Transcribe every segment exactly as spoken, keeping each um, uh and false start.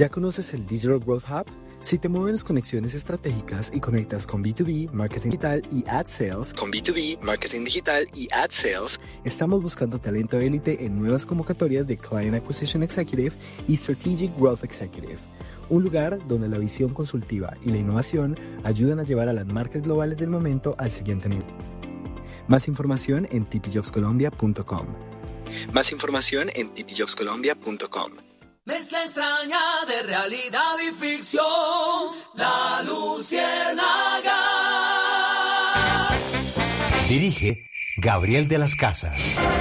¿Ya conoces el Digital Growth Hub? Si te mueven las conexiones estratégicas y conectas con B dos B, marketing digital y ad sales, con B dos B, marketing digital y ad sales, estamos buscando talento élite en nuevas convocatorias de Client Acquisition Executive y Strategic Growth Executive. Un lugar donde la visión consultiva y la innovación ayudan a llevar a las marcas globales del momento al siguiente nivel. Más información en t p jobs colombia punto com. Más información en t p jobs colombia punto com. Mezcla extraña de realidad y ficción, La Luciérnaga. Dirige Gabriel de las Casas.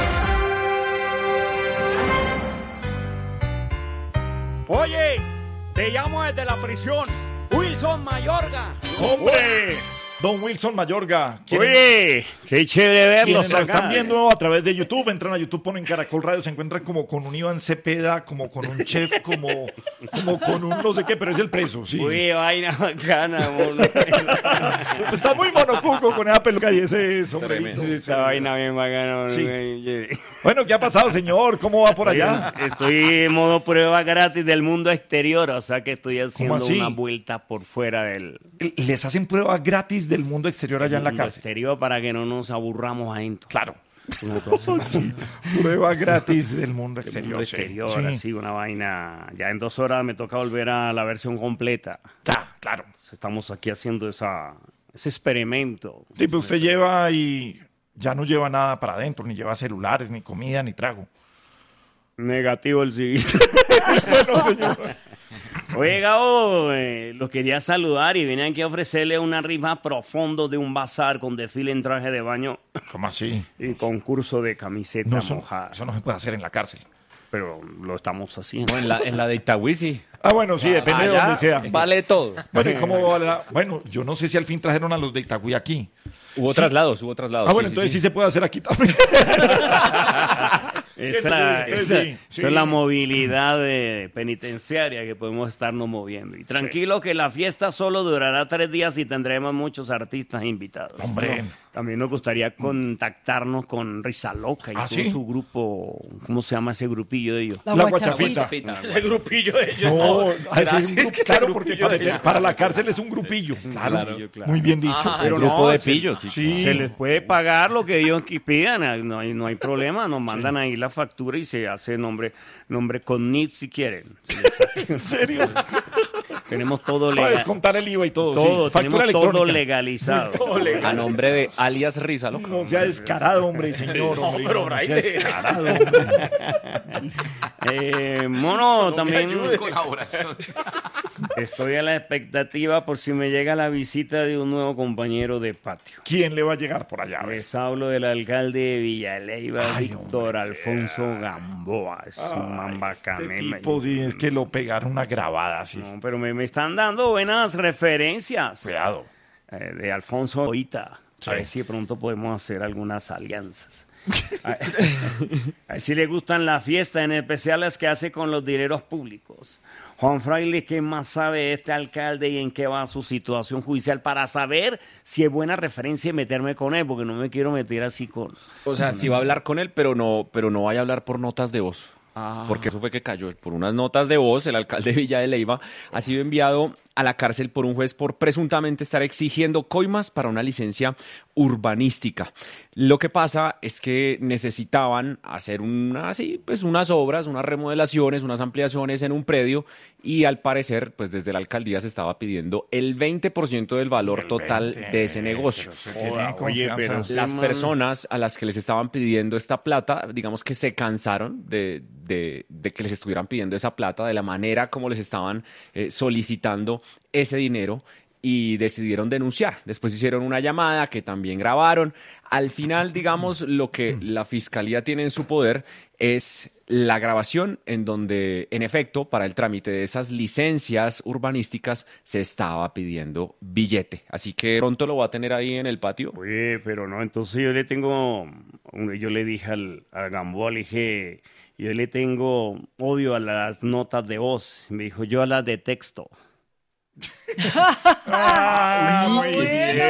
Oye, te llamo desde la prisión, Wilson Mayorga. ¡Hombre! Don Wilson Mayorga. Oye, qué chévere verlos Quienes lo acá. están viendo a través de YouTube, entran a YouTube, ponen Caracol Radio, se encuentran como con un Iván Cepeda, como con un chef, como, como con un no sé qué, pero es el preso, sí. Uy, vaina bacana, mono. Pues está muy monocuco con esa peluca y ese sombrerito. Esta vaina bien bacana. Sí. Sí. Bueno, ¿qué ha pasado, señor? ¿Cómo va por allá? Estoy en modo prueba gratis del mundo exterior, o sea que estoy haciendo así? una vuelta por fuera del Les hacen pruebas gratis del mundo exterior allá en la mundo cárcel. exterior para que no nos aburramos adentro. Claro. Nosotros Sí, prueba gratis del mundo del exterior. mundo sí. exterior, Sí. así una vaina. Ya en dos horas me toca volver a la versión completa. Ya, claro. Estamos aquí haciendo esa, ese experimento. Sí, pero usted lleva y ya no lleva nada para adentro, ni lleva celulares, ni comida, ni trago. Negativo el siguiente. Bueno, señor. Oye, Gabo, eh, lo quería saludar y vine aquí a ofrecerle una rifa profundo de un bazar con desfile en traje de baño ¿Cómo así? y concurso de camiseta No, eso, mojada. eso no se puede hacer en la cárcel. Pero lo estamos haciendo. No, en la, en la de Itagüí sí. Ah, bueno, sí, depende de Allá donde sea. vale todo. Bueno, ¿y cómo va la- Bueno, yo no sé si al fin trajeron a los de Itagüí aquí. Hubo Sí. traslados, hubo traslados. Ah, bueno, sí, entonces sí, sí, se puede hacer aquí también. Esa, es la- entonces esa- sí, esa sí. es la movilidad de penitenciaria que podemos estarnos moviendo. Y tranquilo que la fiesta solo durará tres días y tendremos muchos artistas invitados. Hombre. También nos gustaría contactarnos con Risa Loca y ¿Ah, todo sí? su grupo. ¿Cómo se llama ese grupillo de ellos? La, La guachafita. guachafita. El grupillo de ellos. No, ah, ese es un Gracias, grupo- que claro, el porque grupillo para, de ellos. para la cárcel es un grupillo. Claro, Claro. muy bien dicho. Ah, pero Un no, grupo de se- pillos, sí. sí. Se les puede pagar lo que ellos qui- pidan, no hay, no hay problema, nos mandan ahí la factura y se hace nombre, nombre con N I T si quieren. ¿En serio? Tenemos todo Para legal. descontar el I V A y todo. Todo, sí. Factura tenemos todo electrónica. legalizado. Todo legal. A nombre de alias Risa Loca. No sea descarado, hombre, señor. No, hombre, pero no sea Braille. descarado, hombre. Eh, mono, también Colaboración. estoy a la expectativa por si me llega la visita de un nuevo compañero de patio. ¿Quién le va a llegar por allá? Les hablo del alcalde de Villaleiva, Ay, Víctor hombre, Alfonso Gamboa. Es un man bacán. Este me- tipo, sí, es que lo pegaron una grabada así. No, pero me, me están dando buenas referencias Cuidado. eh, de Alfonso Oita. Sí. A ver si de pronto podemos hacer algunas alianzas. A, a ver si le gustan las fiestas, en especial las que hace con los dineros públicos. Juan Fraile, ¿qué más sabe este alcalde y en qué va su situación judicial para saber si es buena referencia y meterme con él? Porque no me quiero meter así con... O sea, sí va a hablar con él, pero no, pero no vaya a hablar por notas de voz. Ah. Porque eso fue que cayó. Por unas notas de voz, el alcalde de Villa de Leyva ha sido enviado a la cárcel por un juez por presuntamente estar exigiendo coimas para una licencia urbanística. Lo que pasa es que necesitaban hacer una, sí, pues unas obras, unas remodelaciones, unas ampliaciones en un predio y al parecer, pues desde la alcaldía se estaba pidiendo el veinte por ciento del valor El total veinte, de ese negocio. pero se tienen Joda, oye, confianza. pero- Las man. personas a las que les estaban pidiendo esta plata, digamos que se cansaron de, de- de que les estuvieran pidiendo esa plata, de la manera como les estaban eh, solicitando ese dinero y decidieron denunciar. Después hicieron una llamada que también grabaron. Al final, digamos, lo que la fiscalía tiene en su poder es la grabación en donde, en efecto, para el trámite de esas licencias urbanísticas se estaba pidiendo billete. Así que pronto lo va a tener ahí en el patio. Oye, pero no, entonces yo le tengo, un- yo le dije al, al Gamboa, le dije, yo le tengo odio a las notas de voz. Me dijo, yo a las de texto. Ah, muy bien.